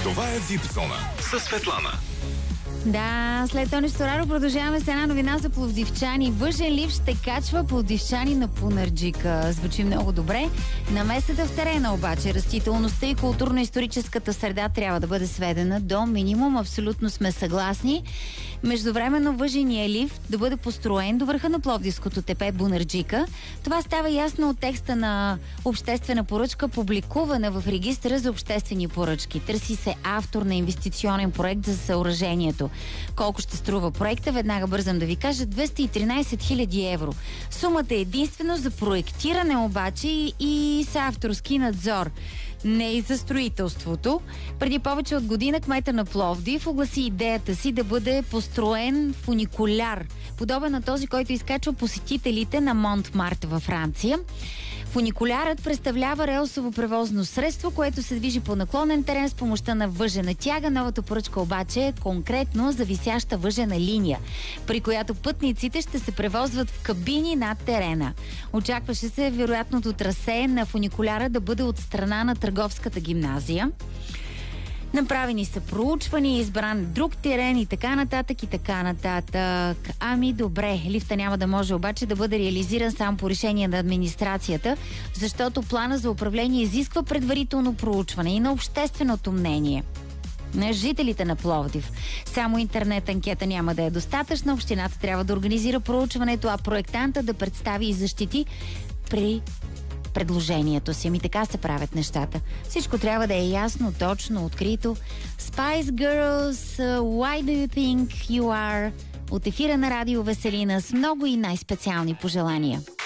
Това е Випзона със Светлана. Да, след Тони Стораро продължаваме с една новина за пловдивчани. Въжен лифт ще качва пловдивчани на Пунарджика. Звучи много добре. Намесата в терена обаче, растителността и културно-историческата среда трябва да бъде сведена до минимум. Абсолютно сме съгласни. Междувременно въжения лифт да бъде построен до върха на пловдивското тепе Бунарджика. Това става ясно от текста на обществена поръчка, публикувана в регистъра за обществени поръчки. Търси се автор на инвестиционен проект за съоръжението. Колко ще струва проекта? Веднага бързам да ви кажа: 213 000 евро. Сумата е единствено за проектиране обаче и с авторски надзор. Не и за строителството. Преди повече от година кмета на Пловдив огласи идеята си да бъде построен фуникуляр, подобен на този, който изкачва посетителите на Монтмарт във Франция. Фуникулярът представлява релсово превозно средство, което се движи по наклонен терен с помощта на въжена тяга. Новата поръчка обаче е конкретно за висяща въжена линия, при която пътниците ще се превозват в кабини над терена. Очакваше се вероятното трасе на фуникуляра да бъде от страна на Търговската гимназия. Направени са проучвания, избран друг терен и така нататък и така нататък. Ами добре, лифта няма да може обаче да бъде реализиран само по решение на администрацията, защото плана за управление изисква предварително проучване и на общественото мнение на жителите на Пловдив. Само интернет анкета няма да е достатъчна. Общината трябва да организира проучването, а проектанта да представи и защити при предложението си. Ами така се правят нещата. Всичко трябва да е ясно, точно, открито. Spice Girls, Why Do You Think You Are? От ефира на Радио Веселина с много и най-специални пожелания.